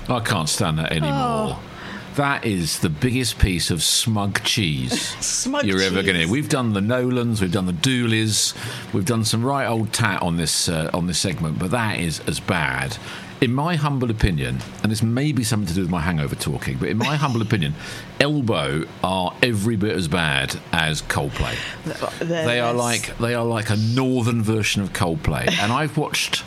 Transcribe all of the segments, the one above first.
I can't stand that anymore. That is the biggest piece of smug cheese you're ever going to hear. We've done the Nolans, we've done the Dooleys, we've done some right old tat on this segment, but that is as bad. In my humble opinion, and this may be something to do with my hangover talking, but in my humble opinion, Elbow are every bit as bad as Coldplay. They are like a northern version of Coldplay. And I watched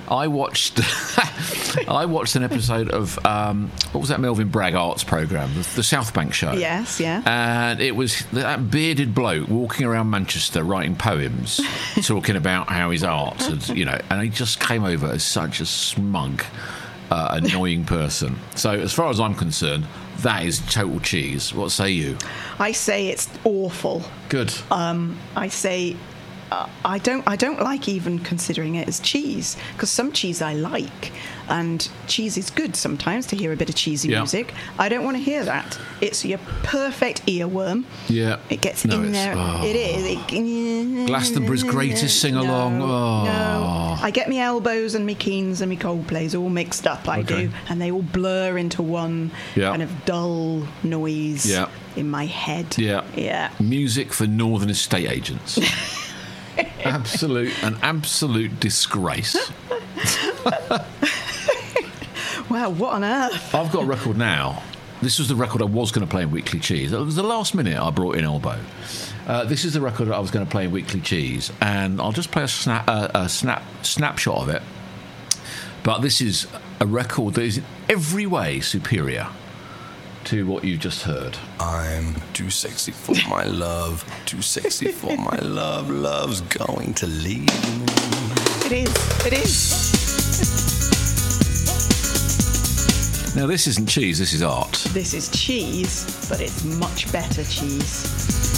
an episode of what was that Melvin Bragg arts programme, the South Bank show. Yes, yeah. And it was that bearded bloke walking around Manchester writing poems, talking about how his art had, and he just came over as such a smug, annoying person. So as far as I'm concerned, that is total cheese. What say you? I say it's awful. Good. I say I don't like even considering it as cheese, because some cheese I like, and cheese is good sometimes to hear a bit of cheesy music. I don't want to hear that. It's your perfect earworm. Yeah. It gets in there. It is. Glastonbury's greatest sing-along. No. I get my Elbows and my Keens and my Coldplays all mixed up, I do, and they all blur into one kind of dull noise in my head. Yeah. Music for northern estate agents. An absolute disgrace. Wow, what on earth? I've got a record now. This was the record I was going to play in Weekly Cheese. It was the last minute I brought in Elbow. This is the record that I was going to play in Weekly Cheese, and I'll just play a snapshot of it. But this is a record that is in every way superior to what you just heard. I'm too sexy for my love, too sexy for my love, love's going to leave me. It is. Now this isn't cheese, this is art. This is cheese, but it's much better cheese.